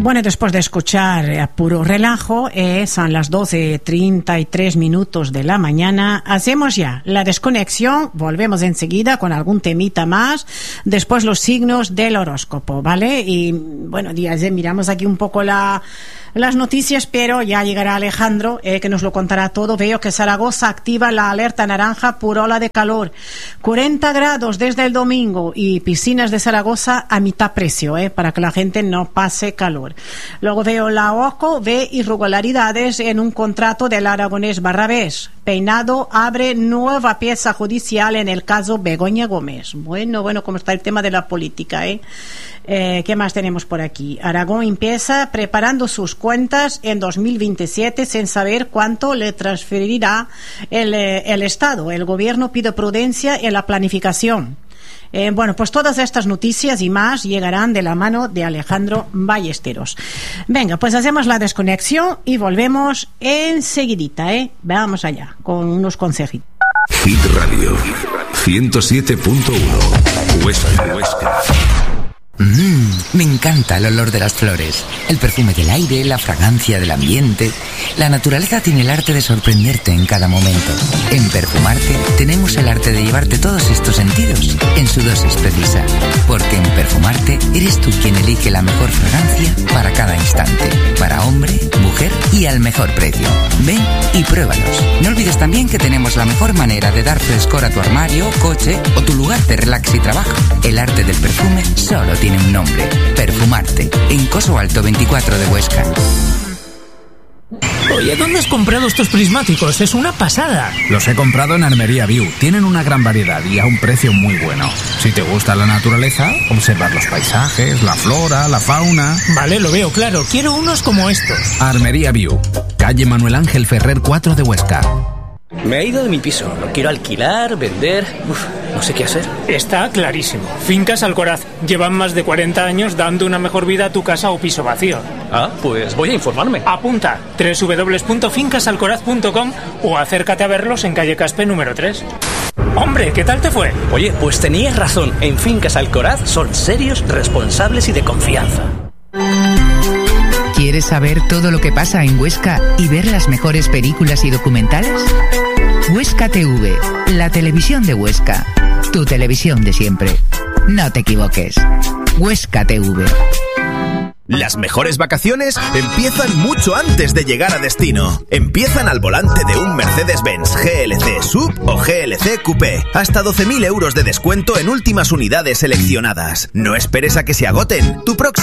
Bueno, después de escuchar a puro relajo, son las 12:33 minutos de la mañana. Hacemos ya la desconexión, volvemos enseguida con algún temita más, después los signos del horóscopo, ¿vale? Y bueno, ya miramos aquí un poco las noticias, pero ya llegará Alejandro, que nos lo contará todo. Veo que Zaragoza activa la alerta naranja por ola de calor. 40 grados desde el domingo y piscinas de Zaragoza a mitad precio, para que la gente no pase calor. Luego veo la OCO, ve irregularidades en un contrato del Aragonés Barrabés. Peinado abre nueva pieza judicial en el caso Begoña Gómez. Bueno, cómo está el tema de la política, ¿qué más tenemos por aquí? Aragón empieza preparando sus cuentas en 2027 sin saber cuánto le transferirá el Estado. El gobierno pide prudencia en la planificación. Bueno, pues todas estas noticias y más llegarán de la mano de Alejandro Ballesteros. Venga, pues hacemos la desconexión y volvemos enseguidita, Vamos allá, con unos consejitos. Hit Radio 107.1 Huesca. Me encanta el olor de las flores, el perfume del aire, la fragancia del ambiente. La naturaleza tiene el arte de sorprenderte en cada momento. En Perfumarte tenemos el arte de llevarte todos estos sentidos en su dosis precisa. Porque en Perfumarte eres tú quien elige la mejor fragancia para cada instante. Para hombre, mujer y al mejor precio. Ven y pruébalos. No olvides también que tenemos la mejor manera de dar frescor a tu armario, coche o tu lugar de relax y trabajo. El arte del perfume solo tiene un nombre: Perfumarte, en Coso Alto 24 de Huesca. Oye, ¿dónde has comprado estos prismáticos? Es una pasada. Los he comprado en Armería View. Tienen una gran variedad y a un precio muy bueno. Si te gusta la naturaleza, observar los paisajes, la flora, la fauna... Vale, lo veo claro. Quiero unos como estos. Armería View, calle Manuel Ángel Ferrer 4 de Huesca. Me he ido de mi piso. Lo quiero alquilar, vender... no sé qué hacer. Está clarísimo. Fincas Alcoraz. Llevan más de 40 años dando una mejor vida a tu casa o piso vacío. Ah, pues voy a informarme. Apunta: www.fincasalcoraz.com o acércate a verlos en calle Caspe número 3. Hombre, ¿qué tal te fue? Oye, pues tenías razón. En Fincas Alcoraz son serios, responsables y de confianza. ¿Quieres saber todo lo que pasa en Huesca y ver las mejores películas y documentales? Huesca TV, la televisión de Huesca. Tu televisión de siempre. No te equivoques. Huesca TV. Las mejores vacaciones empiezan mucho antes de llegar a destino. Empiezan al volante de un Mercedes-Benz GLC Sub o GLC Coupé. Hasta 12.000 euros de descuento en últimas unidades seleccionadas. No esperes a que se agoten. Tu próximo